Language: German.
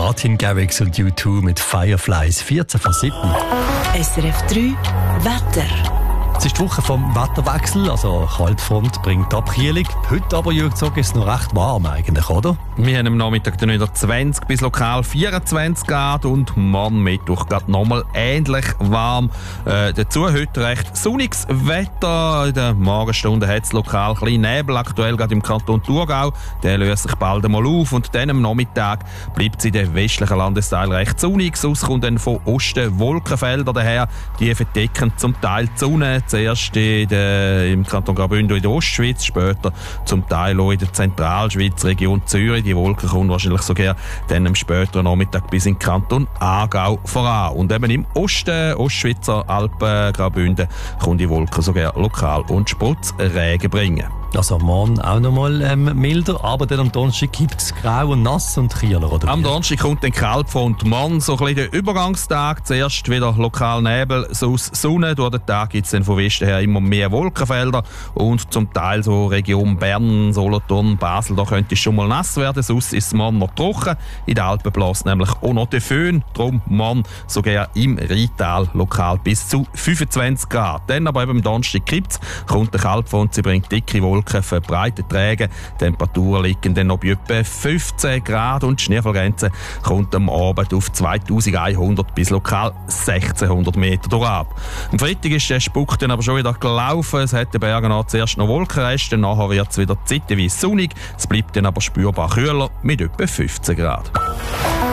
Martin Garrix und U2 mit Fireflies, 14 vor 7. SRF 3 Wetter. Es ist die Woche vom Wetterwechsel, also Kaltfront bringt Abkühlung. Heute aber, Jürg, ist es noch recht warm eigentlich, oder? Wir haben am Nachmittag dann wieder 20 bis lokal 24 Grad und morgen Mittwoch geht nochmal ähnlich warm. Dazu heute recht sonniges Wetter. In der Morgenstunde hat es lokal ein bisschen Nebel, aktuell gerade im Kanton Thurgau. Der löst sich bald einmal auf und dann am Nachmittag bleibt es in den westlichen Landesteilen recht sonnig. Sonst kommt dann von Osten Wolkenfelder daher. Die verdecken zum Teil die Sonne. Zuerst im Kanton Graubünden in der Ostschweiz, später zum Teil auch in der Zentralschweiz, Region Zürich. Die Wolken kommen wahrscheinlich sogar dann am späteren Nachmittag bis in den Kanton Aargau voran. Und eben im Osten, Ostschweizer Alpen, Graubünden, kommen die Wolken sogar lokal und Sprotzregen bringen. Also morgen auch noch mal milder, aber dann am Donnerstag gibt es grau und nass und Kieler, oder? Am Donnerstag kommt dann Kaltfront. Morgen so ein bisschen der Übergangstag. Zuerst wieder lokal Nebel, sonst Sonne. Durch den Tag gibt es dann von Westen her immer mehr Wolkenfelder und zum Teil so Region Bern, Solothurn, Basel, da könnte es schon mal nass werden. Sonst ist es morgen noch trocken. In den Alpen bläst nämlich auch noch der Föhn. Darum morgen sogar im Rheintal lokal bis zu 25 Grad. Dann aber eben am Donnerstag kippt es, kommt der Kaltfront, sie bringt dicke Wolken, verbreitet Regen. Temperaturen liegen dann noch bei etwa 15 Grad und die Schneefallgrenze kommt am Abend auf 2100 bis lokal 1600 Meter durch ab. Am Freitag ist der Spuck dann aber schon wieder gelaufen. Es hat den Bergen nach zuerst noch Wolkenreste, nachher wird es wieder zeitweise sonnig. Es bleibt dann aber spürbar kühler mit etwa 15 Grad.